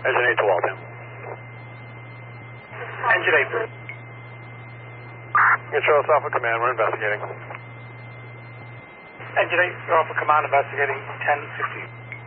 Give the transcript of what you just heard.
Engine 8 to Waltham. Engine 8, please. Charles Alpha Command, we're investigating. Engine 8, Alpha Command, investigating 1060.